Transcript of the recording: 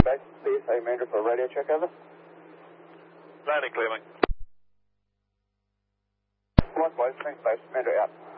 Back to PSA Commander for radio check, over. Landing clear, mate. Likewise, Spring Space Commander out.